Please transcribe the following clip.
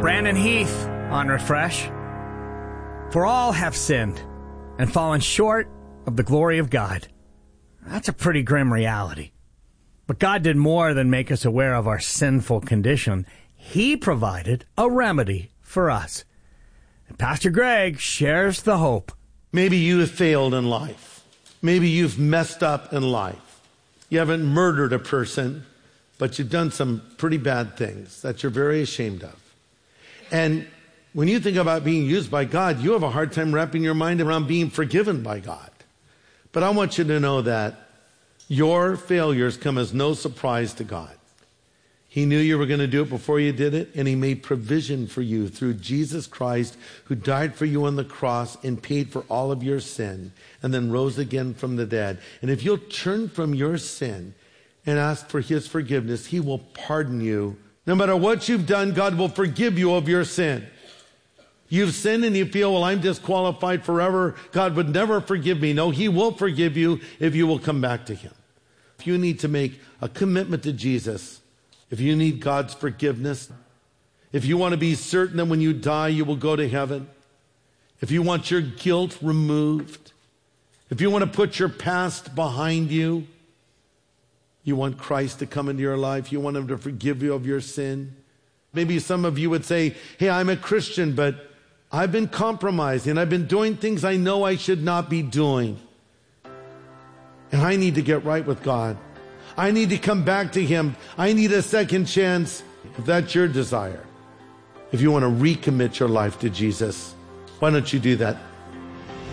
Brandon Heath on Refresh. For all have sinned and fallen short of the glory of God. That's a pretty grim reality. But God did more than make us aware of our sinful condition. He provided a remedy for us. And Pastor Greg shares the hope. Maybe you have failed in life. Maybe you've messed up in life. You haven't murdered a person, but you've done some pretty bad things that you're very ashamed of. And when you think about being used by God, you have a hard time wrapping your mind around being forgiven by God. But I want you to know that your failures come as no surprise to God. He knew you were going to do it before you did it, and he made provision for you through Jesus Christ, who died for you on the cross and paid for all of your sin, and then rose again from the dead. And if you'll turn from your sin and ask for his forgiveness, he will pardon you. No matter what you've done, God will forgive you of your sin. You've sinned and you feel, well, I'm disqualified forever. God would never forgive me. No, he will forgive you if you will come back to him. If you need to make a commitment to Jesus, if you need God's forgiveness, if you want to be certain that when you die you will go to heaven, if you want your guilt removed, if you want to put your past behind you, you want Christ to come into your life, you want him to forgive you of your sin. Maybe some of you would say, hey, I'm a Christian, but I've been compromising and I've been doing things I know I should not be doing. And I need to get right with God. I need to come back to him. I need a second chance. If that's your desire, if you want to recommit your life to Jesus, why don't you do that